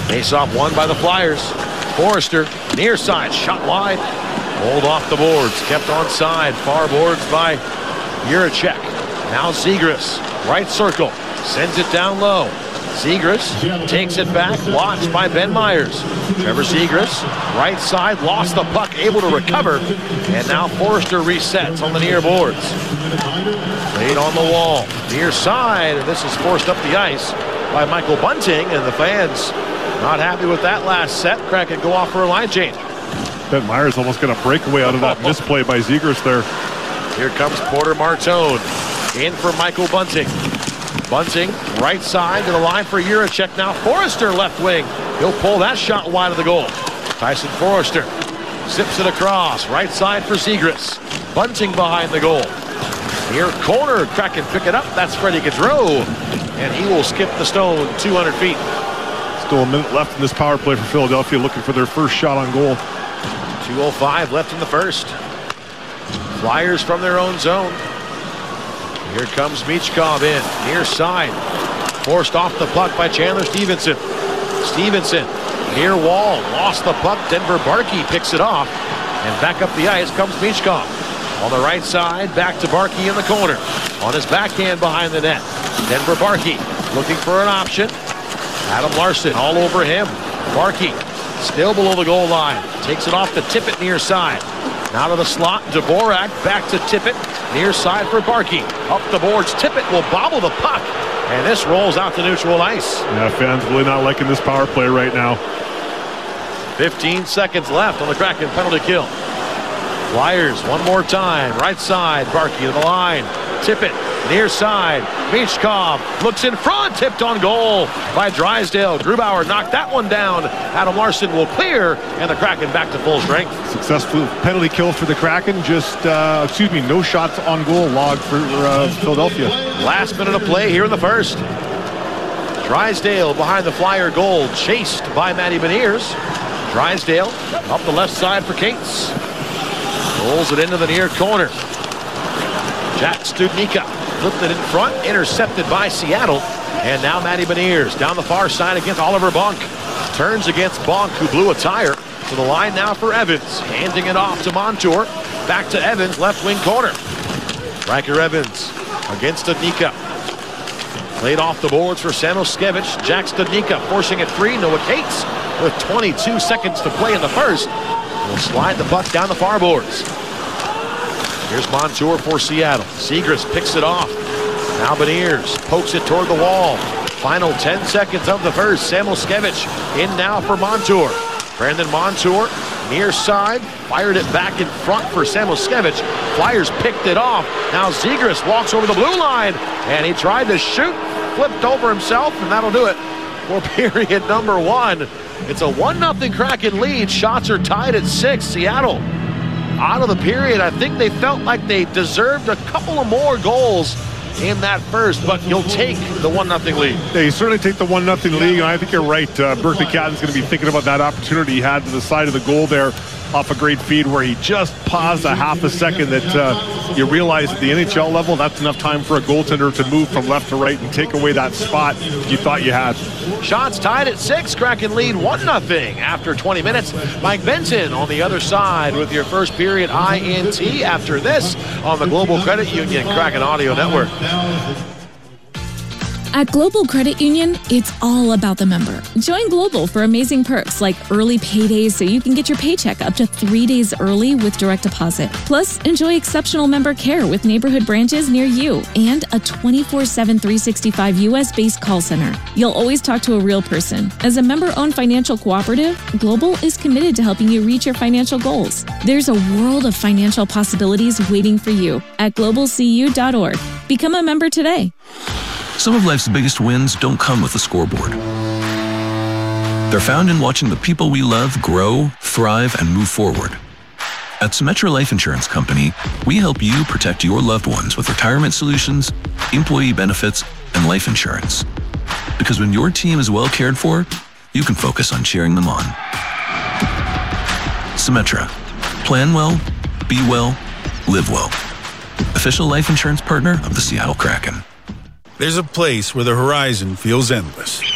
Face-off won by the Flyers. Forrester, near side, shot wide. Rolled off the boards, kept on side. Far boards by Jiricek. Now Zegras, right circle, sends it down low. Zegras takes it back, watched by Ben Myers. Trevor Zegras, right side, lost the puck, able to recover. And now Forrester resets on the near boards. Played on the wall, near side, and this is forced up the ice by Michael Bunting, and the fans not happy with that last set. Kraken go off for a line change. Ben Myers almost got a breakaway out of that misplay by Zegras there. Here comes Porter Martone in for Michael Bunting. Bunting, right side to the line for Jiricek. Now Forrester, left wing. He'll pull that shot wide of the goal. Tyson Forrester zips it across. Right side for Zegras. Bunting behind the goal. Near corner, Kraken pick it up. That's Freddie Gaudreau. And he will skip the stone 200 feet. Still a minute left in this power play for Philadelphia, looking for their first shot on goal. 2:05 left in the first. Flyers from their own zone. Here comes Michkov in, near side. Forced off the puck by Chandler Stevenson. Stevenson, near wall, lost the puck. Denver Barkey picks it off. And back up the ice comes Michkov. On the right side, back to Barkey in the corner. On his backhand behind the net. Denver Barkey looking for an option. Adam Larsson all over him. Barkey still below the goal line. Takes it off to Tippett near side. Now to the slot, Dvorak back to Tippett. Near side for Barkey. Up the boards, Tippett will bobble the puck. And this rolls out to neutral ice. Yeah, fans really not liking this power play right now. 15 seconds left on the Kraken penalty kill. Flyers one more time. Right side, Barkey to the line. Tippett, near side. Michkov looks in front, tipped on goal by Drysdale. Grubauer knocked that one down. Adam Larsson will clear, and the Kraken back to full strength. Successful penalty kill for the Kraken. Just, no shots on goal logged for Philadelphia. Last minute of play here in the first. Drysdale behind the Flyer goal, chased by Matty Beniers. Drysdale up the left side for Cates. Rolls it into the near corner. Jack Studnicka flipped it in front, intercepted by Seattle. And now Matty Beniers down the far side against Oliver Bonk. Turns against Bonk, who blew a tire. To the line now for Evans, handing it off to Montour. Back to Evans, left wing corner. Riker Evans against Studnicka. Played off the boards for Samoskevich. Jack Studnicka forcing it free. Noah Cates with 22 seconds to play in the first will slide the puck down the far boards. Here's Montour for Seattle. Zegras picks it off. Now Beniers pokes it toward the wall. Final 10 seconds of the first. Samoskevich in now for Montour. Brandon Montour near side. Fired it back in front for Samoskevich. Flyers picked it off. Now Zegras walks over the blue line. And he tried to shoot. Flipped over himself. And that'll do it for period number one. It's a 1-0 Kraken lead. Shots are tied at 6. Seattle out of the period. I think they felt like they deserved a couple of more goals in that first, but you'll take the 1-0 lead. Yeah, you certainly take the 1-0 lead, and I think you're right. Berkeley Catton's going to be thinking about that opportunity he had to the side of the goal there off a great feed where he just paused a half a second that you realize at the NHL level, that's enough time for a goaltender to move from left to right and take away that spot you thought you had. Shots tied at 6. Kraken lead 1-0 after 20 minutes. Mike Benson on the other side with your first period INT after this on the Global Credit Union Kraken Audio Network. At Global Credit Union, it's all about the member. Join Global for amazing perks like early paydays so you can get your paycheck up to 3 days early with direct deposit. Plus, enjoy exceptional member care with neighborhood branches near you and a 24/7 365 US-based call center. You'll always talk to a real person. As a member-owned financial cooperative, Global is committed to helping you reach your financial goals. There's a world of financial possibilities waiting for you at globalcu.org. Become a member today. Some of life's biggest wins don't come with a scoreboard. They're found in watching the people we love grow, thrive, and move forward. At Symetra Life Insurance Company, we help you protect your loved ones with retirement solutions, employee benefits, and life insurance. Because when your team is well cared for, you can focus on cheering them on. Symetra. Plan well, be well, live well. Official life insurance partner of the Seattle Kraken. There's a place where the horizon feels endless.